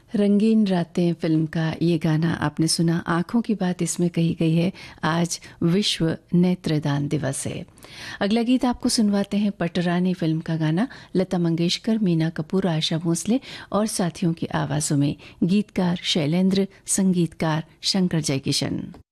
रंगीन रातें फिल्म का ये गाना आपने सुना। आंखों की बात इसमें कही गई है। आज विश्व नेत्रदान दिवस है। अगला गीत आपको सुनवाते हैं पटरानी फिल्म का गाना। लता मंगेशकर, मीना कपूर, आशा भोसले और साथियों की आवाजों में। गीतकार शैलेंद्र, संगीतकार शंकर जयकिशन।